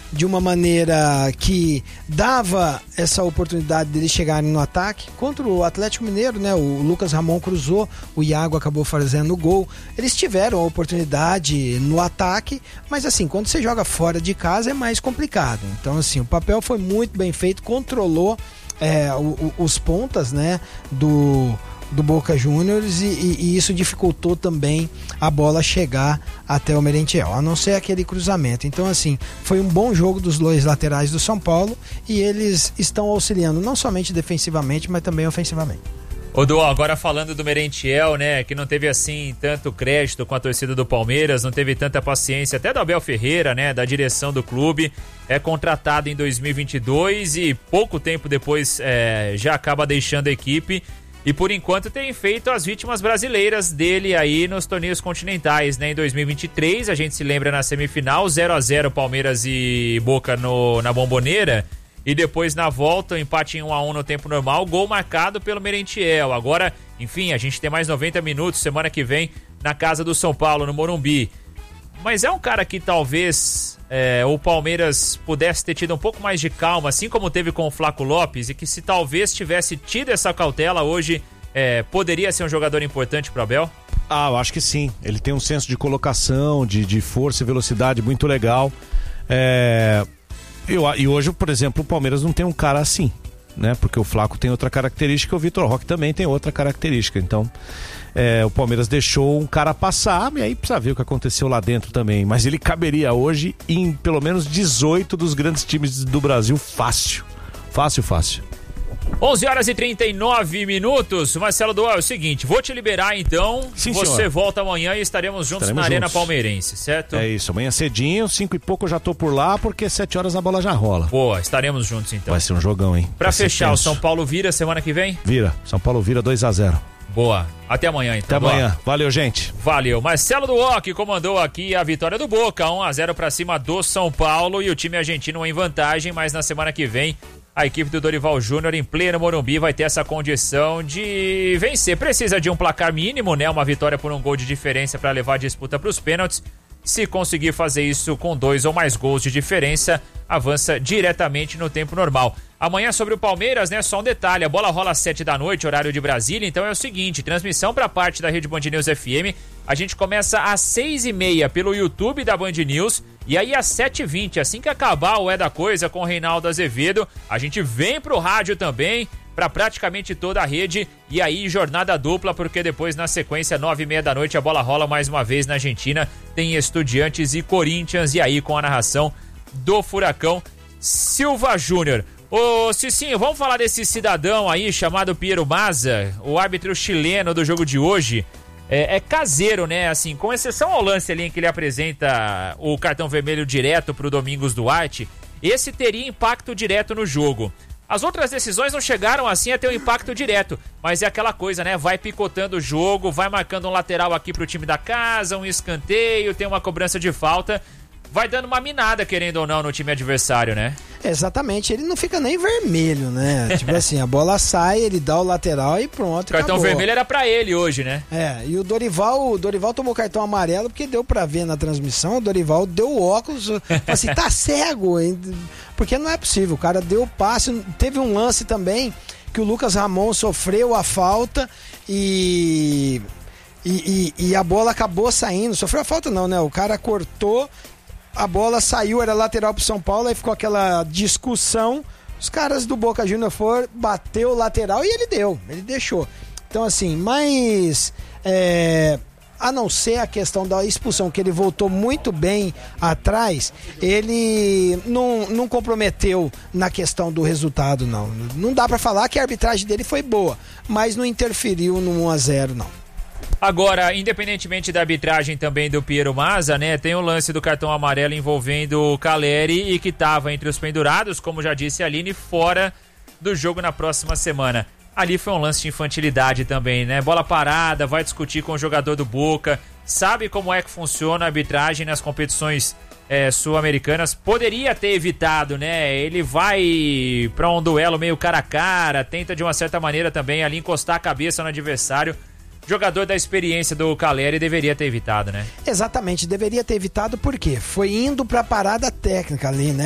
de uma maneira que dava essa oportunidade deles chegarem no ataque. Contra o Atlético Mineiro, né? O Lucas Ramon cruzou, o Iago acabou fazendo o gol. Eles tiveram a oportunidade no ataque, mas assim, quando você joga fora de casa é mais complicado. Então assim, o papel foi muito bem feito, controlou os pontas, né, do Boca Juniors e isso dificultou também a bola chegar até o Merentiel, a não ser aquele cruzamento. Então assim, foi um bom jogo dos dois laterais do São Paulo e eles estão auxiliando não somente defensivamente, mas também ofensivamente. Ô Du, agora falando do Merentiel, né, que não teve assim tanto crédito com a torcida do Palmeiras, não teve tanta paciência até do Abel Ferreira, né, da direção do clube, é contratado em 2022 e pouco tempo depois já acaba deixando a equipe e por enquanto tem feito as vítimas brasileiras dele aí nos torneios continentais, né, em 2023, a gente se lembra na semifinal, 0-0 Palmeiras e Boca na Bombonera. E depois na volta, empate em 1-1 no tempo normal, gol marcado pelo Merentiel. Agora, enfim, a gente tem mais 90 minutos semana que vem na casa do São Paulo, no Morumbi. Mas é um cara que talvez o Palmeiras pudesse ter tido um pouco mais de calma, assim como teve com o Flaco Lopes, e que se talvez tivesse tido essa cautela hoje, poderia ser um jogador importante para o Abel? Ah, eu acho que sim. Ele tem um senso de colocação, de força e velocidade muito legal. E hoje, por exemplo, o Palmeiras não tem um cara assim, né? Porque o Flaco tem outra característica e o Vitor Roque também tem outra característica. Então, o Palmeiras deixou um cara passar e aí precisa ver o que aconteceu lá dentro também. Mas ele caberia hoje em pelo menos 18 dos grandes times do Brasil fácil. Fácil. 11h39. Marcelo Dual, é o seguinte, vou te liberar então. Sim, você senhor. Volta amanhã e estaremos juntos na Arena Palmeirense, certo? É isso, amanhã cedinho, 5 e pouco eu já tô por lá, porque 7 horas a bola já rola. Boa, estaremos juntos então. Vai ser um jogão, hein? Pra fechar, o São Paulo vira semana que vem? Vira, São Paulo vira 2-0. Boa, até amanhã então. Até amanhã, valeu gente. Valeu, Marcelo Duó que comandou aqui a vitória do Boca, 1-0 pra cima do São Paulo e o time argentino em vantagem, mas na semana que vem a equipe do Dorival Júnior em pleno Morumbi vai ter essa condição de vencer. Precisa de um placar mínimo, né? Uma vitória por um gol de diferença para levar a disputa para os pênaltis. Se conseguir fazer isso com 2 ou mais gols de diferença, avança diretamente no tempo normal. Amanhã sobre o Palmeiras, né? Só um detalhe, a bola rola às 7 da noite, horário de Brasília, então é o seguinte, transmissão para parte da Rede Band News FM, a gente começa às 6h30 pelo YouTube da Band News, e aí às 7h20, assim que acabar o É da Coisa com o Reinaldo Azevedo, a gente vem pro rádio também, para praticamente toda a rede, e aí jornada dupla, porque depois na sequência 9h30 da noite a bola rola mais uma vez na Argentina, tem Estudiantes e Corinthians, e aí com a narração do Furacão Silva Júnior. Ô Cicinho, vamos falar desse cidadão aí chamado Piero Mazza, o árbitro chileno do jogo de hoje. É caseiro, né? Assim, com exceção ao lance ali em que ele apresenta o cartão vermelho direto pro Domingos Duarte, esse teria impacto direto no jogo. As outras decisões não chegaram assim a ter um impacto direto, mas é aquela coisa, né? Vai picotando o jogo, vai marcando um lateral aqui pro time da casa, um escanteio, tem uma cobrança de falta, vai dando uma minada, querendo ou não, no time adversário, né? Exatamente, ele não fica nem vermelho, né? Tipo assim, a bola sai, ele dá o lateral e pronto, o cartão acabou. vermelho era pra ele hoje, né? E o Dorival tomou cartão amarelo porque deu pra ver na transmissão, o Dorival deu o óculos, assim, tá cego, porque não é possível, o cara deu o passe, teve um lance também que o Lucas Ramon sofreu a falta e a bola acabou saindo, sofreu a falta não, né? O cara cortou, a bola saiu, era lateral pro São Paulo, aí ficou aquela discussão, os caras do Boca Juniors foram, bateu o lateral e ele deixou. Então assim, mas a não ser a questão da expulsão, que ele voltou muito bem atrás, ele não comprometeu na questão do resultado, não. Não dá pra falar que a arbitragem dele foi boa, mas não interferiu no 1-0, não. Agora, independentemente da arbitragem também do Piero Mazza, né, tem o lance do cartão amarelo envolvendo o Caleri e que estava entre os pendurados, como já disse a Aline, fora do jogo na próxima semana. Ali foi um lance de infantilidade também, né? Bola parada, vai discutir com o jogador do Boca, sabe como é que funciona a arbitragem nas competições sul-americanas, poderia ter evitado, né? Ele vai para um duelo meio cara a cara, tenta de uma certa maneira também ali encostar a cabeça no adversário. Jogador da experiência do Caleri deveria ter evitado, né? Exatamente, deveria ter evitado porque foi indo pra parada técnica ali, né?